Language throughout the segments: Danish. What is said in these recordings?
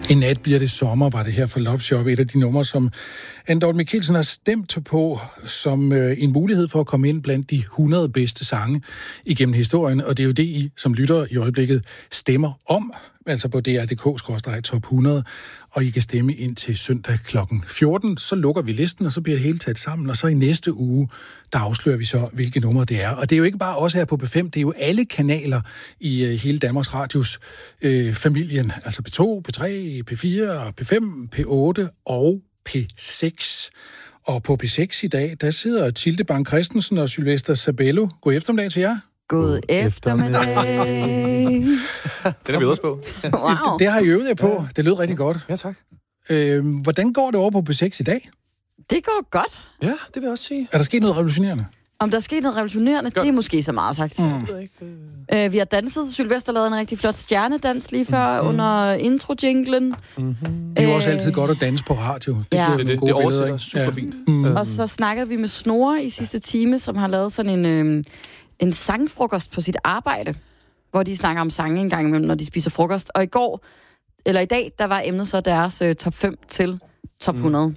I nat bliver det sommer, var det her for Love Shop, et af de numre, som Anne Dorthe Michelsen har stemt på som en mulighed for at komme ind blandt de 100 bedste sange igennem historien. Og det er jo det, I som lytter i øjeblikket stemmer om, altså på dr.dk/top 100, og I kan stemme ind til søndag kl. 14. Så lukker vi listen, og så bliver det hele taget sammen, og så i næste uge, der afslører vi så, hvilke numre det er. Og det er jo ikke bare os her på P5, det er jo alle kanaler i hele Danmarks Radios familien, altså P2, P3, P4, P5, P8 og P6. Og på P6 i dag, der sidder Tilde Bang Christensen og Sylvester Sabello. God eftermiddag til jer. God eftermiddag. Den er vi også på. Wow. Det har I øvet jer på. Det lød rigtig godt. Ja, tak. Hvordan går det over på P6 i dag? Det går godt. Ja, det vil jeg også sige. Er der sket noget revolutionerende? Om der er sket noget revolutionerende, det er måske så meget sagt. Vi har danset. Sylvester lavede en rigtig flot stjernedans lige før under intro-jinglen. Det er jo også altid godt at danse på radio. Det giver nogle gode billeder, ikke? super fint. Og så snakkede vi med Snore i sidste time, som har lavet sådan en sangfrokost på sit arbejde, hvor de snakker om sange en gang imellem, når de spiser frokost. Og i dag, der var emnet så deres top 5 til top 100.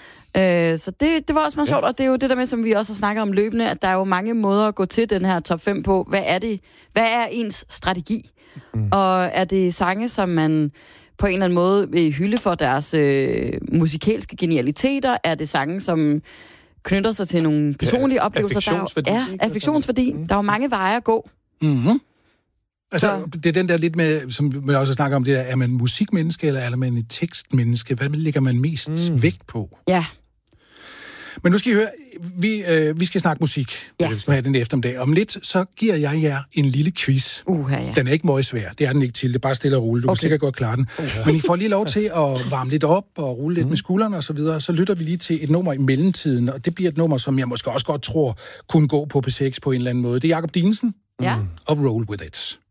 Så det var også meget sjovt, og det er jo det der med, som vi også har snakket om løbende, at der er jo mange måder at gå til den her top 5 på. Hvad er ens strategi? Og er det sange, som man på en eller anden måde vil hylde for deres musikalske genialiteter? Er det sange, som knytter sig til nogle personlige oplevelser? Affektionsværdi. Affektionsværdi. Der er jo mange veje at gå. Mm-hmm. Altså, det er den der lidt med, som vi også snakker om, det der, er man musikmenneske, eller er man et tekstmenneske? Hvad lægger man mest vægt på? Ja. Men nu skal I høre, vi skal snakke musik her den eftermiddag. Om lidt, så giver jeg jer en lille quiz. Ja. Den er ikke meget svær, det er den ikke til, det er bare stille og roligt. Du kan sikkert godt klare den. Men I får lige lov til at varme lidt op og rulle lidt med skuldrene og så videre. Så lytter vi lige til et nummer i mellemtiden, og det bliver et nummer, som jeg måske også godt tror kunne gå på P6 på en eller anden måde. Det er Jakob Dinesen og Roll With It.